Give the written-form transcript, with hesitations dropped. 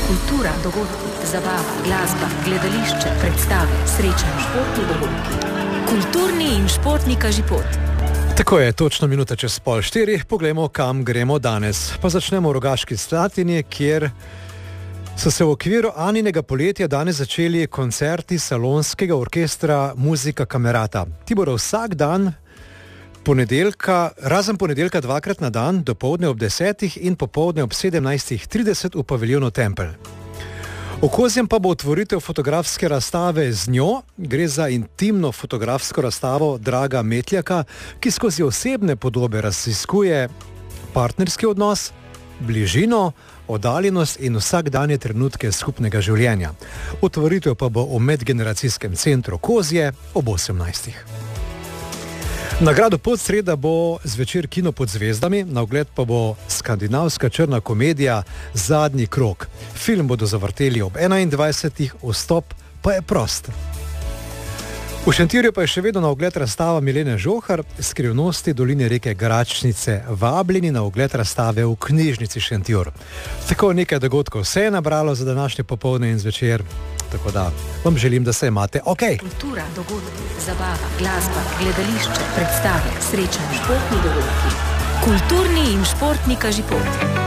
Kultura, dogodki, zabava, glasba, gledališče, predstave, srečanje, športni dogodki. Kulturni in športni kažipot. Tako je, točno minuta čez 3:30. Poglejmo, kam gremo danes. Pa začnemo v Rogaški Slatini, kjer so se v okviru Aninega poletja danes začeli koncerti salonskega orkestra Muzika Kamerata. Ti bodo vsak dan razen ponedeljka dvakrat na dan, dopoldne ob 10 in popoldne ob 17:30 v paviljonu Tempelj. V Kozjem pa bo otvoritev fotografske razstave z njo. Gre za intimno fotografsko razstavo Draga Metljaka, ki skozi osebne podobe raziskuje partnerski odnos, bližino, oddaljenost in vsakdanje trenutke skupnega življenja. Otvoritev pa bo v medgeneracijskem centru Kozje ob 18. Na gradu Podsreda bo zvečer Kino pod zvezdami, na ogled pa bo skandinavska črna komedija Zadnji krog. Film bodo zavrteli ob 21. Vstop pa je prost. V Šentjurju pa je še vedno na ogled razstava Milene Žohar, Skrivnosti doline reke Gračnice, vabljeni na ogled razstave v knjižnici Šentjur. Tako nekaj dogodkov se je nabralo za današnje popoldne in zvečer, tako da vam želim, da se imate ok. Kultura, dogodki, zabava, glasba, gledališče, predstave, srečanje, športni dogodki. Kulturni in športni kažipot.